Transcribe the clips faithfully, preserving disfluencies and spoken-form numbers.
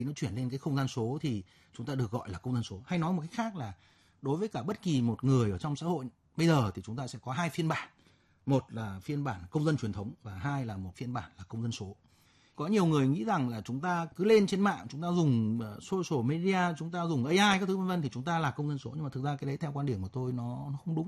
nó chuyển lên cái không gian số thì chúng ta được gọi là công dân số. Hay nói một cách khác là đối với cả bất kỳ một người ở trong xã hội bây giờ thì chúng ta sẽ có hai phiên bản. Một là phiên bản công dân truyền thống và hai là một phiên bản là công dân số. Có nhiều người nghĩ rằng là chúng ta cứ lên trên mạng, chúng ta dùng social media, chúng ta dùng a i các thứ vân vân thì chúng ta là công dân số, nhưng mà thực ra cái đấy theo quan điểm của tôi nó, nó không đúng.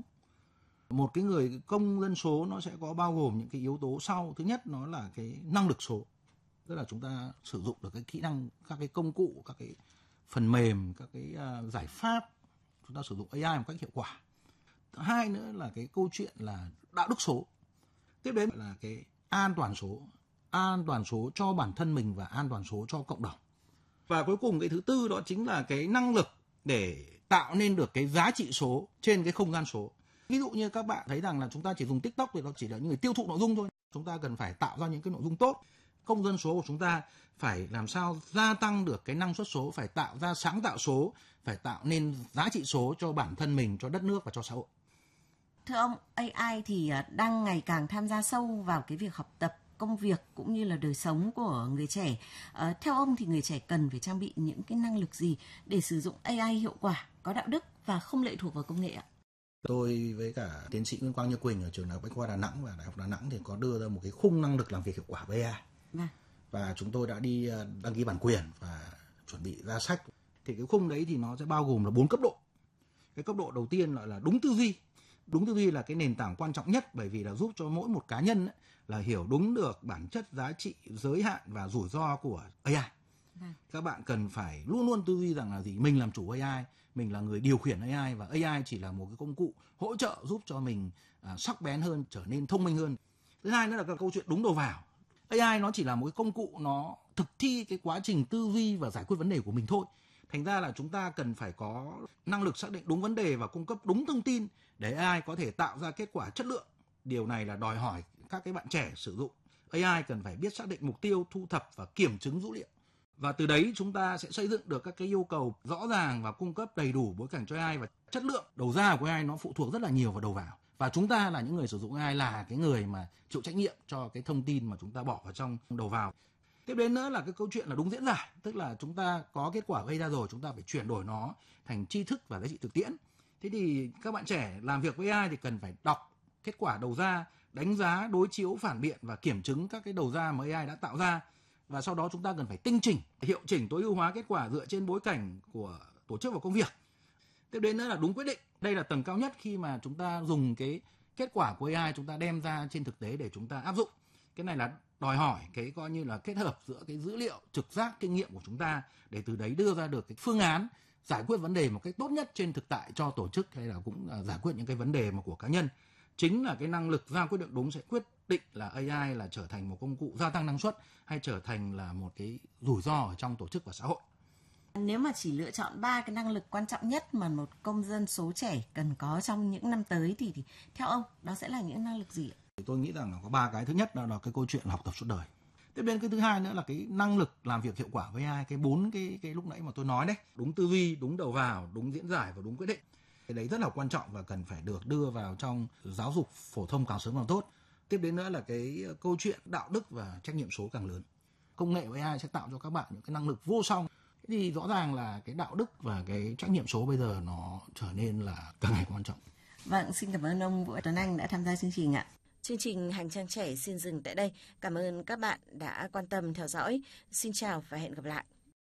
Một cái người công dân số nó sẽ có bao gồm những cái yếu tố sau. Thứ nhất nó là cái năng lực số, tức là chúng ta sử dụng được cái kỹ năng, các cái công cụ, các cái phần mềm, các cái uh, giải pháp, chúng ta sử dụng a i một cách hiệu quả. Thứ hai nữa là cái câu chuyện là đạo đức số. Tiếp đến là cái an toàn số, an toàn số cho bản thân mình và an toàn số cho cộng đồng. Và cuối cùng cái thứ tư đó chính là cái năng lực để tạo nên được cái giá trị số trên cái không gian số. Ví dụ như các bạn thấy rằng là chúng ta chỉ dùng TikTok thì nó chỉ là những người tiêu thụ nội dung thôi. Chúng ta cần phải tạo ra những cái nội dung tốt. Công dân số của chúng ta phải làm sao gia tăng được cái năng suất số, phải tạo ra sáng tạo số, phải tạo nên giá trị số cho bản thân mình, cho đất nước và cho xã hội. Thưa ông, a i thì đang ngày càng tham gia sâu vào cái việc học tập, công việc cũng như là đời sống của người trẻ. À, theo ông thì người trẻ cần phải trang bị những cái năng lực gì để sử dụng a i hiệu quả, có đạo đức và không lệ thuộc vào công nghệ ạ? Tôi với cả tiến sĩ Nguyễn Quang Như Quỳnh ở trường Đại học Bách khoa Đà Nẵng và Đại học Đà Nẵng thì có đưa ra một cái khung năng lực làm việc hiệu quả với a i. Vâng. Và chúng tôi đã đi đăng ký bản quyền và chuẩn bị ra sách. Thì cái khung đấy thì nó sẽ bao gồm là bốn cấp độ. Cái cấp độ đầu tiên gọi là đúng tư duy. Đúng tư duy là cái nền tảng quan trọng nhất, bởi vì là giúp cho mỗi một cá nhân ấy, là hiểu đúng được bản chất, giá trị, giới hạn và rủi ro của a i. Vâng. Các bạn cần phải luôn luôn tư duy rằng là gì? Mình làm chủ a i, mình là người điều khiển a i và a i chỉ là một cái công cụ hỗ trợ giúp cho mình à, sắc bén hơn, trở nên thông minh hơn. Thứ hai nữa là cái câu chuyện đúng đầu vào. a i nó chỉ là một cái công cụ, nó thực thi cái quá trình tư duy và giải quyết vấn đề của mình thôi. Thành ra là chúng ta cần phải có năng lực xác định đúng vấn đề và cung cấp đúng thông tin để a i có thể tạo ra kết quả chất lượng. Điều này là đòi hỏi các cái bạn trẻ sử dụng a i cần phải biết xác định mục tiêu, thu thập và kiểm chứng dữ liệu. Và từ đấy chúng ta sẽ xây dựng được các cái yêu cầu rõ ràng và cung cấp đầy đủ bối cảnh cho a i, và chất lượng đầu ra của a i nó phụ thuộc rất là nhiều vào đầu vào. Và chúng ta là những người sử dụng a i là cái người mà chịu trách nhiệm cho cái thông tin mà chúng ta bỏ vào trong đầu vào. Tiếp đến nữa là cái câu chuyện là đúng diễn giải, tức là chúng ta có kết quả gây ra rồi, chúng ta phải chuyển đổi nó thành tri thức và giá trị thực tiễn. Thế thì các bạn trẻ làm việc với a i thì cần phải đọc kết quả đầu ra, đánh giá, đối chiếu, phản biện và kiểm chứng các cái đầu ra mà a i đã tạo ra. Và sau đó chúng ta cần phải tinh chỉnh, hiệu chỉnh, tối ưu hóa kết quả dựa trên bối cảnh của tổ chức và công việc. Tiếp đến nữa là đúng quyết định. Đây là tầng cao nhất khi mà chúng ta dùng cái kết quả của a i, chúng ta đem ra trên thực tế để chúng ta áp dụng. Cái này là đòi hỏi cái coi như là kết hợp giữa cái dữ liệu, trực giác, kinh nghiệm của chúng ta để từ đấy đưa ra được cái phương án giải quyết vấn đề một cách tốt nhất trên thực tại cho tổ chức, hay là cũng giải quyết những cái vấn đề mà của cá nhân. Chính là cái năng lực ra quyết định đúng sẽ quyết định là a i là trở thành một công cụ gia tăng năng suất hay trở thành là một cái rủi ro ở trong tổ chức và xã hội. Nếu mà chỉ lựa chọn ba cái năng lực quan trọng nhất mà một công dân số trẻ cần có trong những năm tới thì, thì theo ông đó sẽ là những năng lực gì ạ? Tôi nghĩ rằng là có ba cái. Thứ nhất là, là cái câu chuyện là học tập suốt đời. Tiếp đến cái thứ hai nữa là cái năng lực làm việc hiệu quả với a i, cái bốn cái cái lúc nãy mà tôi nói đấy, đúng tư duy, đúng đầu vào, đúng diễn giải và đúng quyết định. Cái đấy rất là quan trọng và cần phải được đưa vào trong giáo dục phổ thông càng sớm càng tốt. Tiếp đến nữa là cái câu chuyện đạo đức và trách nhiệm số càng lớn. Công nghệ với a i sẽ tạo cho các bạn những cái năng lực vô song. Thế thì rõ ràng là cái đạo đức và cái trách nhiệm số bây giờ nó trở nên là càng ngày quan trọng. Vâng, xin cảm ơn ông Vũ Tuấn Anh đã tham gia chương trình ạ. Chương trình Hành trang trẻ xin dừng tại đây. Cảm ơn các bạn đã quan tâm theo dõi. Xin chào và hẹn gặp lại.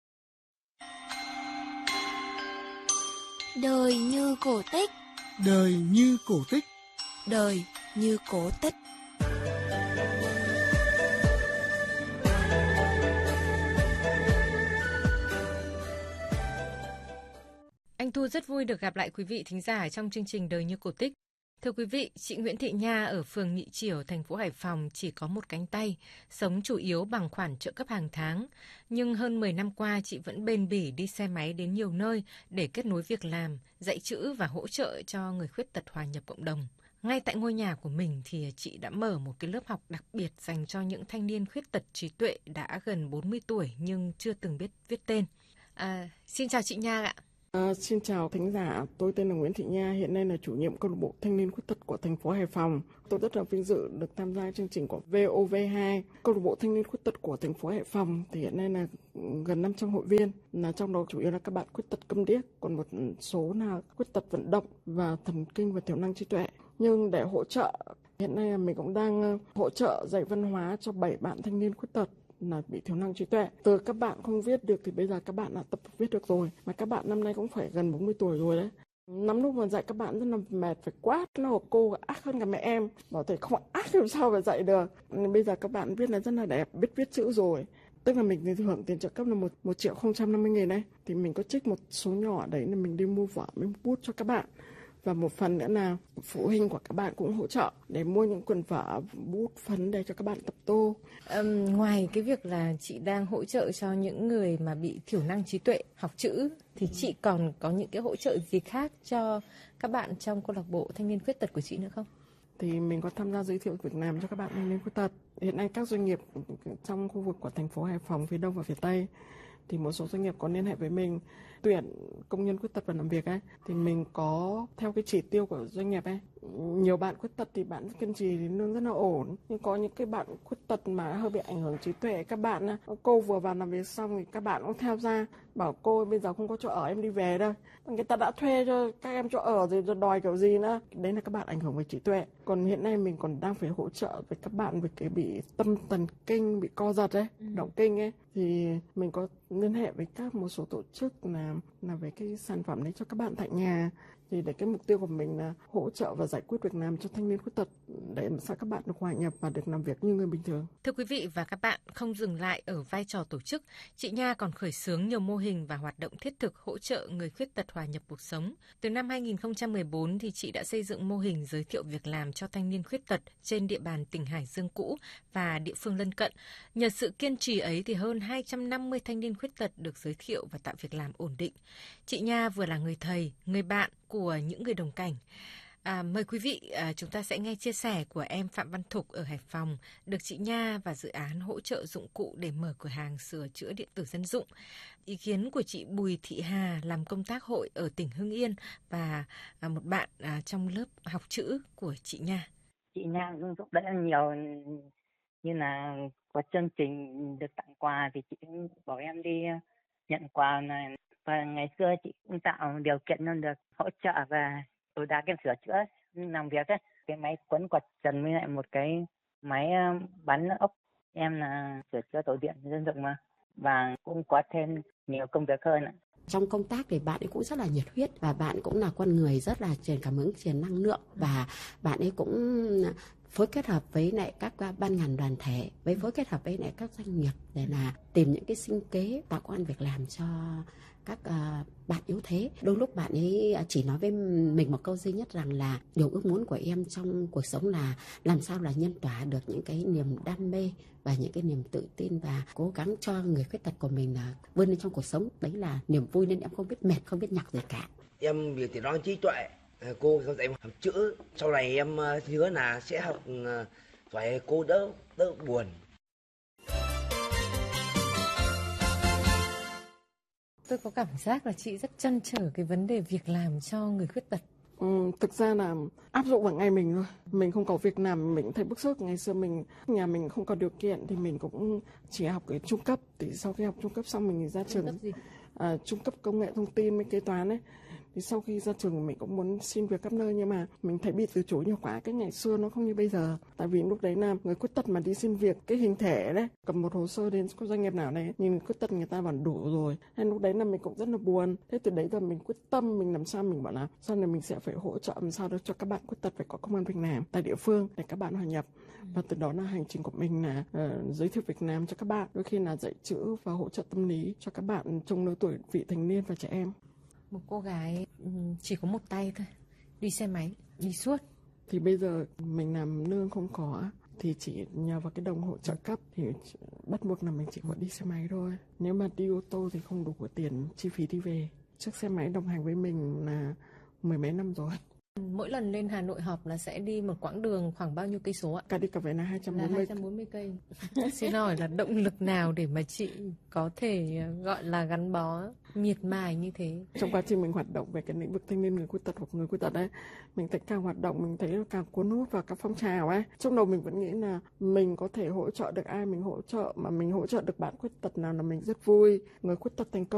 Đời như cổ tích. Đời như cổ tích. Đời như cổ tích. Anh Thu rất vui được gặp lại quý vị thính giả trong chương trình Đời như cổ tích. Thưa quý vị, chị Nguyễn Thị Nha ở phường Nhị Chiểu, thành phố Hải Phòng chỉ có một cánh tay, sống chủ yếu bằng khoản trợ cấp hàng tháng. Nhưng hơn mười năm qua, chị vẫn bền bỉ đi xe máy đến nhiều nơi để kết nối việc làm, dạy chữ và hỗ trợ cho người khuyết tật hòa nhập cộng đồng. Ngay tại ngôi nhà của mình thì chị đã mở một cái lớp học đặc biệt dành cho những thanh niên khuyết tật trí tuệ đã gần bốn mươi tuổi nhưng chưa từng biết viết tên. À, xin chào chị Nha ạ. À, xin chào thính giả, tôi tên là Nguyễn Thị Nha, hiện nay là chủ nhiệm câu lạc bộ thanh niên khuyết tật của thành phố Hải Phòng. Tôi rất là vinh dự được tham gia chương trình của vê o vê hai. Câu lạc bộ thanh niên khuyết tật của thành phố Hải Phòng thì hiện nay là gần năm trăm hội viên, là trong đó chủ yếu là các bạn khuyết tật câm điếc, còn một số là khuyết tật vận động và thần kinh và thiểu năng trí tuệ. Nhưng để hỗ trợ, hiện nay mình cũng đang hỗ trợ dạy văn hóa cho bảy bạn thanh niên khuyết tật là bị thiểu năng trí tuệ. Từ các bạn không viết được thì bây giờ các bạn đã tập viết được rồi. Mà các bạn năm nay cũng phải gần bốn mươi tuổi rồi đấy. Năm lúc mà dạy các bạn rất là mệt, phải quát, nó cô ác hơn cả mẹ em. Bảo thầy không ác làm sao mà dạy được. Nên bây giờ các bạn viết là rất là đẹp, biết viết chữ rồi. Tức là mình thì hưởng tiền trợ cấp là một, một triệu không trăm năm mươi nghìn đấy. Thì mình có trích một số nhỏ đấy là mình đi mua vở, mình bút cho các bạn. Và một phần nữa là phụ huynh của các bạn cũng hỗ trợ để mua những quyển vở, bút, phấn để cho các bạn tập tô. Um, ngoài cái việc là chị đang hỗ trợ cho những người mà bị thiểu năng trí tuệ học chữ, thì chị còn có những cái hỗ trợ gì khác cho các bạn trong câu lạc bộ thanh niên khuyết tật của chị nữa không? Thì mình có tham gia giới thiệu việc làm cho các bạn thanh niên khuyết tật. Hiện nay các doanh nghiệp trong khu vực của thành phố Hải Phòng, phía Đông và phía Tây, thì một số doanh nghiệp có liên hệ với mình tuyển công nhân khuyết tật vào làm việc ấy, thì mình có theo cái chỉ tiêu của doanh nghiệp ấy. Nhiều bạn khuyết tật thì bạn kiên trì thì lương rất là ổn, nhưng có những cái bạn khuyết tật mà hơi bị ảnh hưởng trí tuệ, các bạn cô vừa vào làm việc xong thì các bạn cũng theo ra bảo cô bây giờ không có chỗ ở, em đi về đâu. Người ta đã thuê cho các em chỗ ở rồi, rồi đòi kiểu gì nữa. Đấy là các bạn ảnh hưởng về trí tuệ. Còn hiện nay mình còn đang phải hỗ trợ với các bạn về cái bị tâm thần kinh, bị co giật ấy, ừ. động kinh ấy, thì mình có liên hệ với các một số tổ chức là là về cái sản phẩm đấy cho các bạn tại nhà. Thì để cái mục tiêu của mình là hỗ trợ và giải quyết việc làm cho thanh niên khuyết tật để làm sao các bạn được hòa nhập và được làm việc như người bình thường. Thưa quý vị và các bạn, không dừng lại ở vai trò tổ chức, chị Nha còn khởi xướng nhiều mô hình và hoạt động thiết thực hỗ trợ người khuyết tật hòa nhập cuộc sống. Từ năm hai nghìn không trăm mười bốn thì chị đã xây dựng mô hình giới thiệu việc làm cho thanh niên khuyết tật trên địa bàn tỉnh Hải Dương cũ và địa phương lân cận. Nhờ sự kiên trì ấy thì hơn hai trăm năm mươi thanh niên khuyết tật được giới thiệu và tạo việc làm ổn định. Chị Nha vừa là người thầy, người bạn của những người đồng cảnh. À, mời quý vị à, chúng ta sẽ nghe chia sẻ của em Phạm Văn Thục ở Hải Phòng, được chị Nha và dự án hỗ trợ dụng cụ để mở cửa hàng sửa chữa điện tử dân dụng. Ý kiến của chị Bùi Thị Hà làm công tác hội ở tỉnh Hưng Yên và à, một bạn à, trong lớp học chữ của chị Nha. Chị Nha cũng giúp đỡ nhiều, như là có chương trình được tặng quà thì chị cũng bảo em đi nhận quà này. Và ngày xưa chị cũng tạo điều kiện nên được hỗ trợ và tối đa cái sửa chữa làm việc ấy. Cái máy quấn quạt trần với lại một cái máy bắn ốc. Em là sửa chữa tổ điện dân dụng mà. Và cũng có thêm nhiều công việc hơn ạ. Trong công tác thì bạn ấy cũng rất là nhiệt huyết và bạn cũng là con người rất là truyền cảm hứng, truyền năng lượng, và bạn ấy cũng phối kết hợp với lại các ban ngành đoàn thể, với phối kết hợp với lại các doanh nghiệp để là tìm những cái sinh kế, tạo công ăn việc làm cho các uh, bạn yếu thế. Đôi lúc bạn ấy chỉ nói với mình một câu duy nhất rằng là điều ước muốn của em trong cuộc sống là làm sao là nhân tỏa được những cái niềm đam mê và những cái niềm tự tin và cố gắng cho người khuyết tật của mình là vươn lên trong cuộc sống. Đấy là niềm vui nên em không biết mệt, không biết nhọc gì cả. Em bị thiểu năng trí tuệ, cô dạy em học chữ. Sau này em hứa là sẽ học phải cô đỡ đỡ buồn. Tôi có cảm giác là chị rất trăn trở cái vấn đề việc làm cho người khuyết tật. Ừ, thực ra là áp dụng vào ngày mình thôi. Mình không có việc làm mình thấy bức xúc. Ngày xưa mình nhà mình không có điều kiện thì mình cũng chỉ học cái trung cấp. Thì sau khi học trung cấp xong mình ra trường à, trung cấp công nghệ thông tin với kế toán ấy. Thì sau khi ra trường mình cũng muốn xin việc khắp nơi, nhưng mà mình thấy bị từ chối nhiều quá. Cái ngày xưa nó không như bây giờ. Tại vì lúc đấy là người khuyết tật mà đi xin việc, cái hình thể đấy, cầm một hồ sơ đến doanh nghiệp nào đấy, nhìn người khuyết tật người ta bảo đủ rồi. Nên lúc đấy là mình cũng rất là buồn. Thế từ đấy giờ mình quyết tâm, mình làm sao mình bảo là sau này mình sẽ phải hỗ trợ làm sao để cho các bạn khuyết tật phải có công ăn việc làm tại địa phương để các bạn hòa nhập. Và từ đó là hành trình của mình là uh, giới thiệu việc làm cho các bạn, đôi khi là dạy chữ và hỗ trợ tâm lý cho các bạn trong lứa tuổi vị thành niên và trẻ em. Một cô gái chỉ có một tay thôi, đi xe máy, đi suốt. Thì bây giờ mình làm lương không có, thì chỉ nhờ vào cái đồng hồ trợ cấp thì bắt buộc là mình chỉ có đi xe máy thôi. Nếu mà đi ô tô thì không đủ tiền chi phí đi về. Chiếc xe máy đồng hành với mình là mười mấy năm rồi. Mỗi lần lên Hà Nội họp là sẽ đi một quãng đường khoảng bao nhiêu cây số ạ? Cả đi cả về là hai trăm Là bốn mươi. hai trăm bốn mươi cây. Xin hỏi là động lực nào để mà chị có thể gọi là gắn bó miệt mài như thế? Trong quá trình mình hoạt động về cái lĩnh vực thanh niên người khuyết tật hoặc người khuyết tật ấy, mình thấy càng hoạt động mình thấy càng cuốn hút vào các phong trào ấy. Trong đầu mình vẫn nghĩ là mình có thể hỗ trợ được ai mình hỗ trợ, mà mình hỗ trợ được bạn khuyết tật nào là mình rất vui. Người khuyết tật thành công